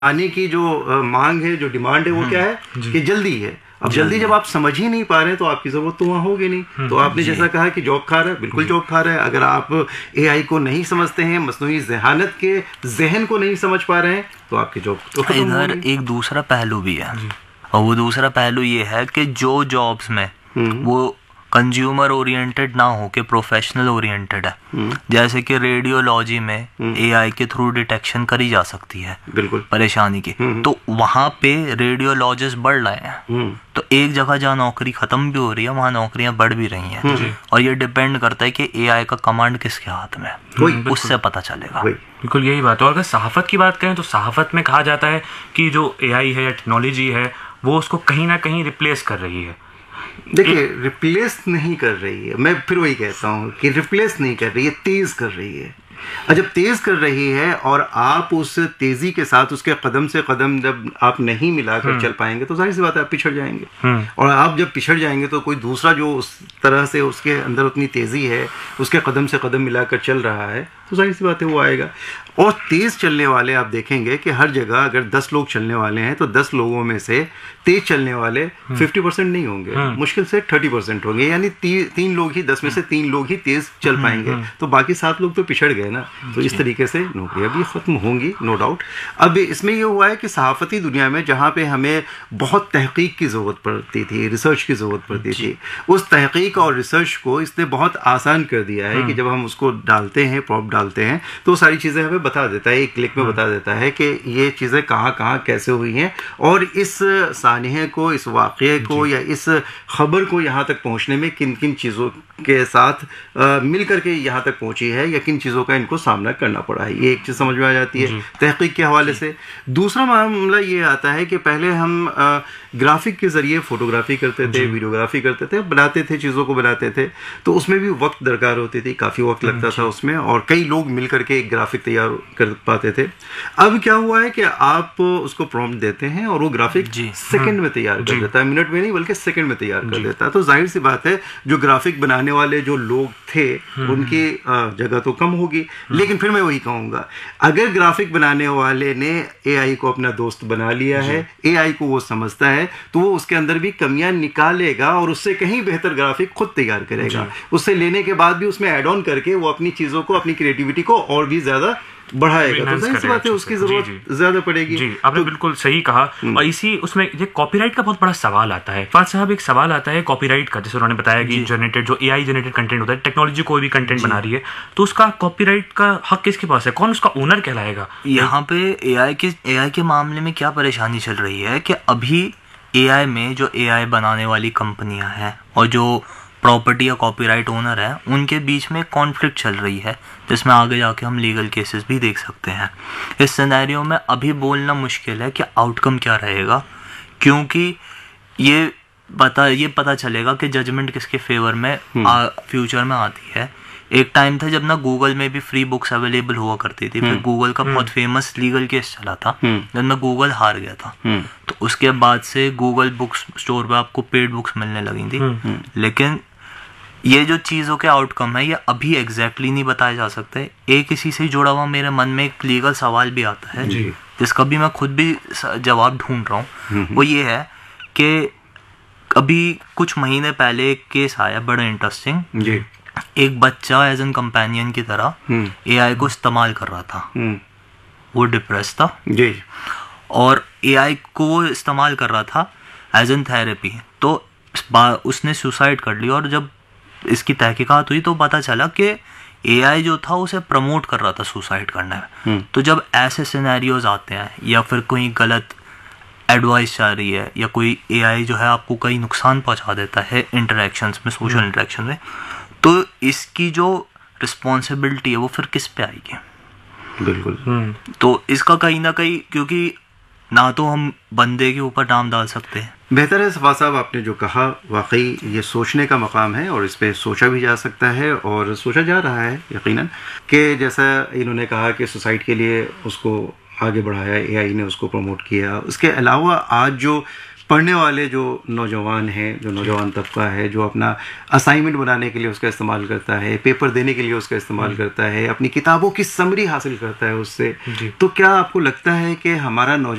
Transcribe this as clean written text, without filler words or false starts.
आने की जो मांग है, जो डिमांड है, वो क्या है कि जल्दी है। अब जल्दी जब आप समझ ही नहीं पा रहे हैं तो आपकी जरूरत तो वहाँ होगी नहीं। तो आपने जैसा कहा कि जॉब खा रहा है, बिल्कुल जॉब खा रहा है। अगर आप एआई को नहीं समझते हैं, मस्नूई ज़हानत के जहन को नहीं समझ पा रहे हैं, तो आपकी जॉब तो खत्म हो इधर एक दूसरा पहलू भी है, और वो दूसरा पहलू ये है कि जो जॉब्स में वो कंज्यूमर ओरिएंटेड ना हो के प्रोफेशनल ओरिएंटेड है, जैसे कि रेडियोलॉजी में एआई के थ्रू डिटेक्शन करी जा सकती है बिल्कुल परेशानी की, तो वहाँ पे रेडियोलॉजिस्ट बढ़ रहे हैं। तो एक जगह जहाँ नौकरी खत्म भी हो रही है, वहाँ नौकरियां बढ़ भी रही हैं। और ये डिपेंड करता है कि एआई का कमांड किसके हाथ में है, उससे पता चलेगा। बिल्कुल यही बात है। और अगर सहाफत की बात करें तो सहाफत में कहा जाता है कि जो एआई है या टेक्नोलॉजी है वो उसको कहीं ना कहीं रिप्लेस कर रही है। देखिए, रिप्लेस नहीं कर रही है, मैं फिर वही कहता हूँ कि रिप्लेस नहीं कर रही है, तेज कर रही है। और जब तेज कर रही है और आप उस तेजी के साथ उसके कदम से कदम जब आप नहीं मिलाकर चल पाएंगे तो जाहिर सी बात है आप पिछड़ जाएंगे। और आप जब पिछड़ जाएंगे तो कोई दूसरा जो उस तरह से उसके अंदर उतनी तेजी है, उसके कदम से कदम मिलाकर चल रहा है, तो जाहिर सी बात है वो आएगा। और तेज चलने वाले आप देखेंगे कि हर जगह अगर 10 लोग चलने वाले हैं तो 10 लोगों में से तेज चलने वाले 50% नहीं होंगे, मुश्किल से 30% होंगे। यानी 3 लोग ही, 10 में से 3 लोग ही तेज चल पाएंगे, तो बाकी 7 लोग तो पिछड़ गए ना। तो इस तरीके से नौकरियां भी खत्म होंगी, नो डाउट। अब इसमें ये हुआ है कि सहाफती दुनिया में जहाँ पे हमें बहुत तहकीक की ज़रूरत पड़ती थी, रिसर्च की ज़रूरत पड़ती थी, उस तहकीक और रिसर्च को इसने बहुत आसान कर दिया है कि जब हम उसको डालते हैं, प्रॉम्प्ट डालते हैं, तो सारी चीज़ें हमें बता देता है, एक क्लिक में बता देता है कि ये चीज़ें कहाँ कहाँ कैसे हुई हैं, और इस सानिहे को, इस वाक़ये को या इस खबर को यहाँ तक पहुँचने में किन किन चीज़ों के साथ मिल करके यहाँ तक पहुँची है, या किन चीज़ों का इनको सामना करना पड़ा है। ये एक चीज़ समझ में आ जाती है तहकीक के हवाले से। दूसरा मामला ये आता है कि पहले हम ग्राफिक के ज़रिए फ़ोटोग्राफी करते थे, वीडियोग्राफी करते थे, बनाते थे, चीज़ों को बनाते थे, तो उसमें भी वक्त दरकार होती थी, काफ़ी वक्त लगता था उसमें, और कई लोग मिल करके एक ग्राफिक तैयार कर पाते थे। अब क्या हुआ है कि आप उसको प्रॉम्प्ट देते हैं और वो ग्राफिक सेकंड में तैयार कर देता है, मिनट में नहीं बल्कि सेकंड में तैयार कर देता है। तो जाहिर सी बात है जो ग्राफिक बनाने वाले जो लोग थे उनकी जगह तो कम होगी। लेकिन फिर मैं वही कहूँगा, अगर ग्राफिक बनाने वाले ने एआई को अपना दोस्त बना लिया है, एआई को वो समझता है, तो वो उसके अंदर भी कमियां निकालेगा और उससे कहीं बेहतर ग्राफिक खुद तैयार करेगा। उससे लेने के बाद भी उसमें ऐड ऑन करके वो अपनी चीज़ों को, अपनी क्रिएटिविटी को और भी ज़्यादा बढ़ाएगा। तो जाहिर सी बात है उसकी जरूरत ज्यादा पड़ेगी। जी, आपने बिल्कुल सही कहा। और इसी उसमें ये कॉपीराइट का बहुत बड़ा सवाल आता है। फाज साहब, एक सवाल आता है कॉपीराइट का, जैसे उन्होंने बताया कि जनरेटेड जो एआई जनरेटेड कंटेंट होता है, टेक्नोलॉजी कोई भी कंटेंट बना रही है, तो उसका कॉपीराइट का हक किसके पास है, कौन उसका ओनर कहलाएगा? यहाँ पे एआई के मामले में क्या परेशानी चल रही है कि अभी एआई में जो एआई बनाने वाली कंपनियां हैं और जो प्रॉपर्टी या कॉपीराइट ओनर है, उनके बीच में कॉन्फ्लिक्ट चल रही है, जिसमें आगे जाके हम लीगल केसेस भी देख सकते हैं। इस सिनेरियो में अभी बोलना मुश्किल है कि आउटकम क्या रहेगा, क्योंकि ये पता चलेगा कि जजमेंट किसके फेवर में फ्यूचर में आती है। एक टाइम था जब ना गूगल में भी फ्री बुक्स अवेलेबल हुआ करती थी, फिर गूगल का बहुत फेमस लीगल केस चला था जब ना गूगल हार गया था, तो उसके बाद से गूगल बुक्स स्टोर पे आपको पेड बुक्स मिलने लगी थी। लेकिन ये जो चीज़ों के आउटकम है ये अभी एग्जैक्टली नहीं बताए जा सकते। एक इसी से जुड़ा हुआ मेरे मन में एक लीगल सवाल भी आता है जिसका भी मैं खुद भी जवाब ढूंढ रहा हूँ। वो ये है कि अभी कुछ महीने पहले एक केस आया बड़ा इंटरेस्टिंग। एक बच्चा एज एन कंपेनियन की तरह एआई को इस्तेमाल कर रहा था। वो डिप्रेस था और एआई को वो इस्तेमाल कर रहा था एज एन थेरेपी। तो उसने सुसाइड कर लिया, और जब इसकी तहकीकात हुई तो पता चला कि एआई जो था उसे प्रमोट कर रहा था सुसाइड करने में। तो जब ऐसे सिनेरियोज आते हैं या फिर कोई गलत एडवाइस जा रही है या कोई एआई जो है आपको कई नुकसान पहुंचा देता है इंटरेक्शंस में, सोशल इंटरेक्शन में, तो इसकी जो रिस्पॉन्सिबिलिटी है वो फिर किस पे आएगी? बिल्कुल। तो इसका कहीं ना कहीं, क्योंकि ना तो हम बंदे के ऊपर नाम डाल सकते हैं। बेहतर है सफा साहब, आपने जो कहा वाकई ये सोचने का मकाम है और इस पर सोचा भी जा सकता है और सोचा जा रहा है यकीनन। कि जैसा इन्होंने कहा कि सुसाइड के लिए उसको आगे बढ़ाया, एआई ने उसको प्रमोट किया। उसके अलावा आज जो पढ़ने वाले जो नौजवान हैं, जो नौजवान तबका है, जो अपना असाइनमेंट बनाने के लिए उसका इस्तेमाल करता है, पेपर देने के लिए उसका इस्तेमाल करता है, अपनी किताबों की समरी हासिल करता है उससे, तो क्या आपको लगता है कि हमारा